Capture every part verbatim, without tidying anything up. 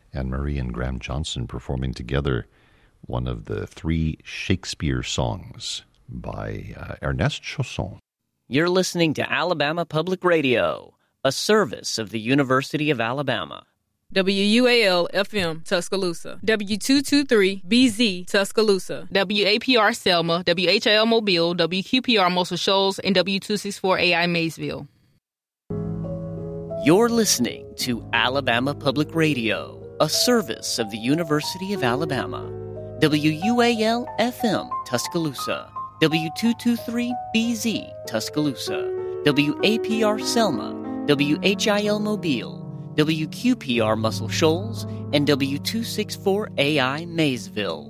Anne-Marie and Graham Johnson performing together one of the three Shakespeare songs by uh, Ernest Chausson. You're listening to Alabama Public Radio, a service of the University of Alabama. W U A L F M Tuscaloosa, W two twenty-three B Z Tuscaloosa, W A P R Selma, W H I L Mobile, W Q P R Muscle Shoals, and W two sixty-four A I Maysville. You're listening to Alabama Public Radio, a service of the University of Alabama. W U A L F M Tuscaloosa, W two twenty-three B Z Tuscaloosa, W A P R Selma, W H I L Mobile, W Q P R Muscle Shoals, and W two sixty-four A I Maysville.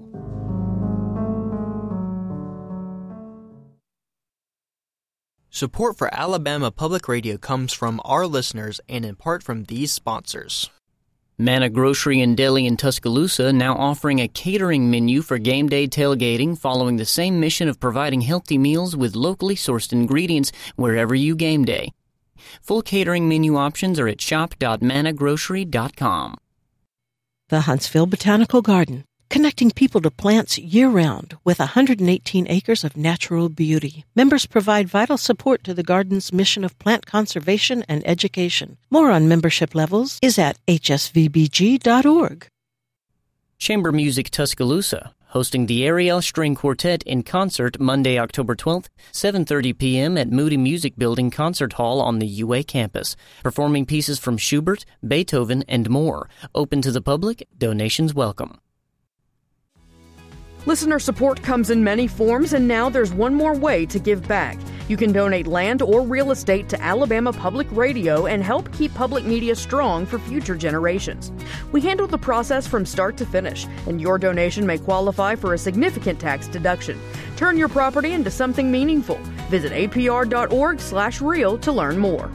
Support for Alabama Public Radio comes from our listeners and in part from these sponsors. Manna Grocery and Deli in Tuscaloosa now offering a catering menu for game day tailgating, following the same mission of providing healthy meals with locally sourced ingredients wherever you game day. Full catering menu options are at shop dot manna grocery dot com. The Huntsville Botanical Garden, connecting people to plants year-round with one hundred eighteen acres of natural beauty. Members provide vital support to the garden's mission of plant conservation and education. More on membership levels is at h s v b g dot org. Chamber Music Tuscaloosa, hosting the Ariel String Quartet in concert Monday, October twelfth, seven thirty p.m. at Moody Music Building Concert Hall on the U A campus, performing pieces from Schubert, Beethoven, and more. Open to the public, donations welcome. Listener support comes in many forms, and now there's one more way to give back. You can donate land or real estate to Alabama Public Radio and help keep public media strong for future generations. We handle the process from start to finish, and your donation may qualify for a significant tax deduction. Turn your property into something meaningful. Visit a p r dot org slash real to learn more.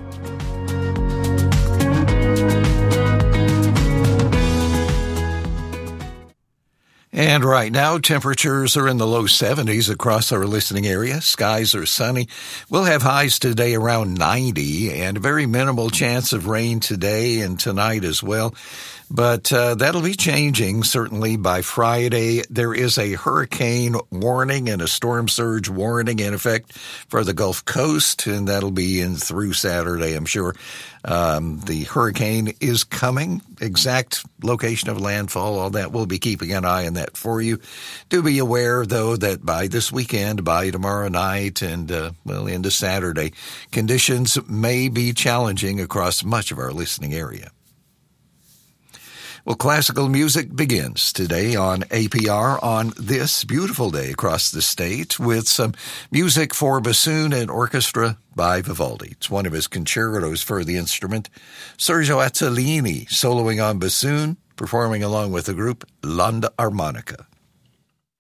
And right now, temperatures are in the low seventies across our listening area. Skies are sunny. We'll have highs today around ninety and a very minimal chance of rain today and tonight as well. But uh, that'll be changing, certainly, by Friday. There is a hurricane warning and a storm surge warning in effect for the Gulf Coast, and that'll be in through Saturday, I'm sure. Um, the hurricane is coming. Exact location of landfall, all that, we'll be keeping an eye on that for you. Do be aware, though, that by this weekend, by tomorrow night, and, uh, well, into Saturday, conditions may be challenging across much of our listening area. Well, classical music begins today on A P R on this beautiful day across the state with some music for bassoon and orchestra by Vivaldi. It's one of his concertos for the instrument. Sergio Azzolini soloing on bassoon, performing along with the group L'Onda Armonica.